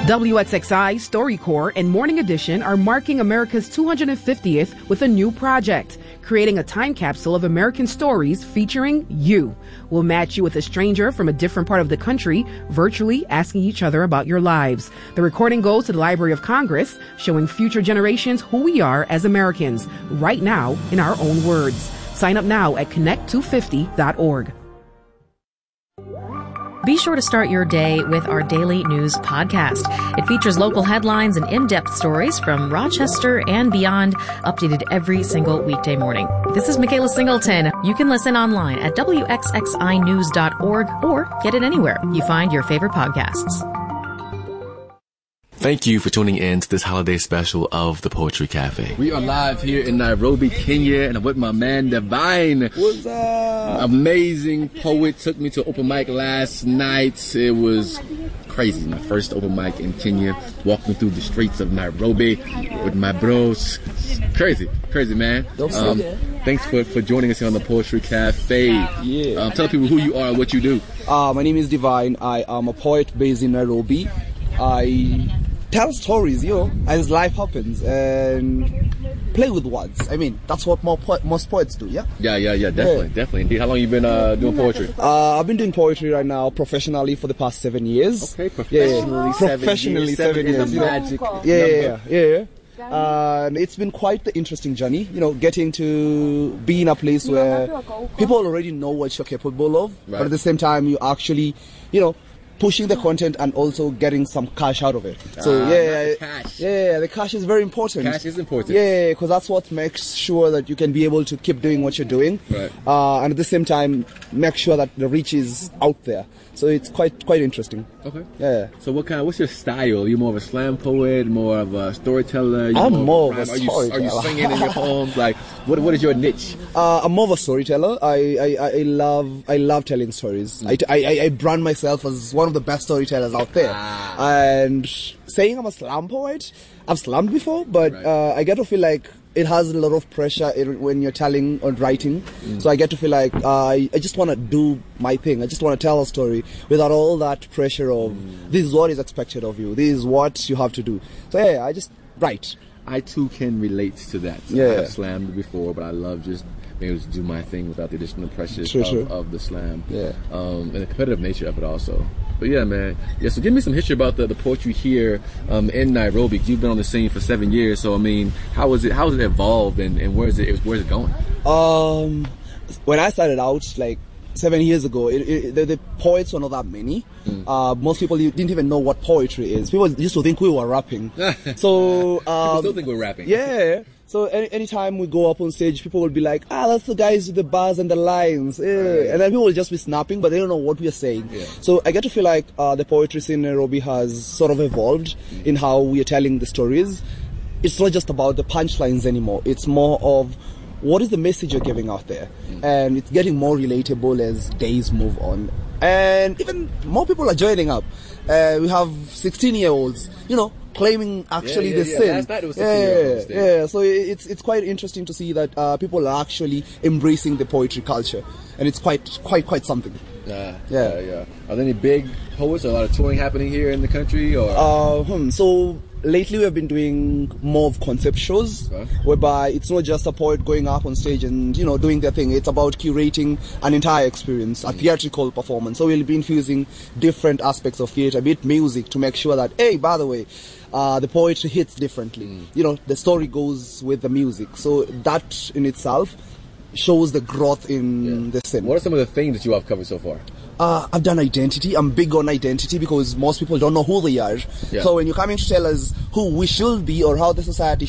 WXXI, StoryCorps, and Morning Edition are marking America's 250th with a new project, creating a time capsule of American stories featuring you. We'll match you with a stranger from a different part of the country, virtually asking each other about your lives. The recording goes to the Library of Congress, showing future generations who we are as Americans, right now in our own words. Sign up now at connect250.org. Be sure to start your day with our daily news podcast. It features local headlines and in-depth stories from Rochester and beyond, updated every single weekday morning. This is Michaela Singleton. You can listen online at WXXInews.org or get it anywhere you find your favorite podcasts. Thank you for tuning in to this holiday special of the Poetry Cafe. We are live here in Nairobi, Kenya, and I'm with my man, Divine. What's up? Amazing poet. Took me to open mic last night. It was crazy. My first open mic in Kenya, walking through the streets of Nairobi with my bros. Crazy, man. Thanks for joining us here on the Poetry Cafe. Yeah. Tell people who you are and what you do. My name is Divine. I am a poet based in Nairobi. I tell stories, as life happens, and play with words. I mean, that's what most poets do, yeah? Yeah, definitely. Indeed. How long you been doing poetry? I've been doing poetry right now professionally for the past 7 years. Okay, professionally 7 years. Magic. And it's been quite the interesting journey, getting to be in a place where people already know what you're capable of, but at the same time, you actually, pushing the content and also getting some cash out of it. So the cash is very important. Cash is important. Yeah, because that's what makes sure that you can be able to keep doing what you're doing, right. And at the same time make sure that the reach is out there. So it's quite interesting. Okay. Yeah. So what's your style? Are you more of a slam poet, more of a storyteller? I'm more of a storyteller. Are you singing in your poems? Like, what is your niche? I'm more of a storyteller. I love telling stories. I brand myself as one of the best storytellers out there. And saying I'm a slam poet, I've slammed before, but right. I get to feel like it has a lot of pressure when you're telling or writing. So I get to feel like I just want to do my thing. I just want to tell a story without all that pressure of this is what is expected of you. This is what you have to do. So yeah, I just write. I too can relate to that. Yeah. I've slammed before, but I love just being able to do my thing without the additional pressures of the slam. Yeah. And the competitive nature of it also. But yeah, man. Yeah, so give me some history about the poetry here in Nairobi. You've been on the scene for 7 years, so I mean, how has it evolved and where's it going? When I started out, like 7 years ago, the poets were not that many. Most people didn't even know what poetry is. People used to think we were rapping. So people still think we're rapping. Yeah. So anytime we go up on stage, people will be like, that's the guys with the bars and the lines. And then people will just be snapping, but they don't know what we are saying. Yeah. So I get to feel like the poetry scene in Nairobi has sort of evolved in how we are telling the stories. It's not just about the punchlines anymore. It's more of what is the message you're giving out there. And it's getting more relatable as days move on. And even more people are joining up. We have 16-year-olds, claiming actually the sin. Last night it was 16-year-olds. Yeah. So it's quite interesting to see that people are actually embracing the poetry culture, and it's quite something. Yeah. Are there any big poets or a lot of touring happening here in the country? Or So lately we've been doing more of concept shows, whereby it's not just a poet going up on stage and doing their thing. It's about curating an entire experience, a theatrical performance. So we'll be infusing different aspects of theater, be it music, to make sure that, hey, by the way, the poetry hits differently. The story goes with the music. So that in itself shows the growth in the scene. What are some of the things that you have covered so far? I've done identity. I'm big on identity because most people don't know who they are. Yeah. So when you're coming to tell us who we should be or how the society